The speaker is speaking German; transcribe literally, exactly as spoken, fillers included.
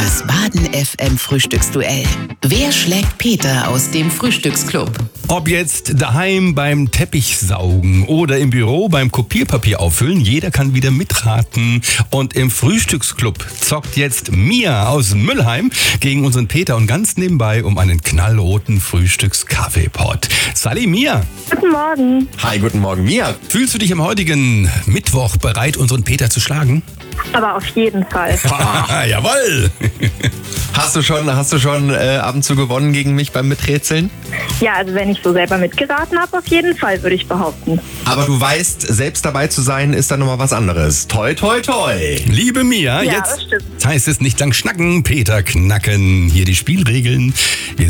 Das Baden F M Frühstücksduell. Wer schlägt Peter aus dem Frühstücksclub? Ob jetzt daheim beim Teppichsaugen oder im Büro beim Kopierpapier auffüllen, jeder kann wieder mitraten. Und im Frühstücksclub zockt jetzt Mia aus Müllheim gegen unseren Peter und ganz nebenbei um einen knallroten Frühstückskaffeepot. Sally, Mia. Guten Morgen. Hi, guten Morgen, Mia. Fühlst du dich am heutigen Mittwoch bereit, unseren Peter zu schlagen? Aber auf jeden Fall. Ah, jawohl! Hast du schon, hast du schon äh, ab und zu gewonnen gegen mich beim Miträtseln? Ja, also wenn ich so selber mitgeraten habe, auf jeden Fall, würde ich behaupten. Aber du weißt, selbst dabei zu sein, ist dann nochmal was anderes. Toi, toi, toi. Liebe Mia, Ja, jetzt das stimmt. heißt es nicht lang schnacken, Peter knacken. Hier die Spielregeln. Wir